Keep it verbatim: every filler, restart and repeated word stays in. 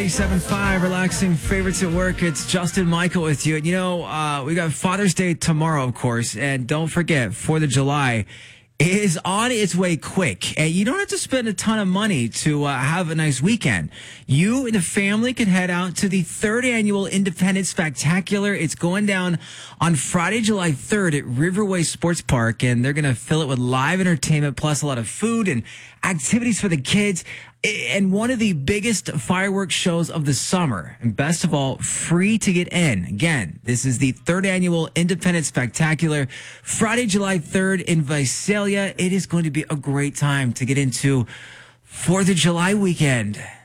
ninety-seven point five, relaxing favorites at work. It's Justin Michael with you. And you know, uh, we got Father's Day tomorrow, of course. And don't forget, fourth of July is on its way quick. And you don't have to spend a ton of money to uh, have a nice weekend. You and the family can head out to the third annual Independence Spectacular. It's going down on Friday, July third at Riverway Sports Park. And they're going to fill it with live entertainment plus a lot of food and activities for the kids. And one of the biggest fireworks shows of the summer. And best of all, free to get in. Again, this is the third annual Independence Spectacular, Friday, July third in Visalia. It is going to be a great time to get into fourth of July weekend.